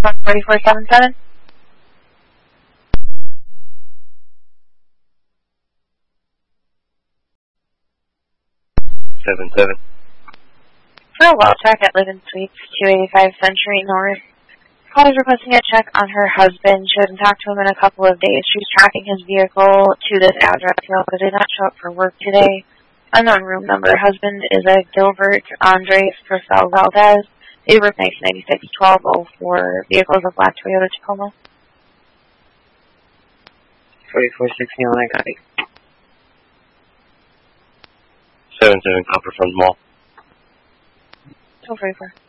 4477. 77. For a well check at Living Suites, 285 Century North. Call is requesting a check on her husband. She hasn't talked to him in a couple of days. She's tracking his vehicle to this address, but did not show up for work today. Unknown room number. Husband is a Gilbert Andres Purcell Valdez. Date of birth 1996, 1204. Vehicle is a black Toyota Tacoma. 4469, copy. 77 Copper from the mall. 244.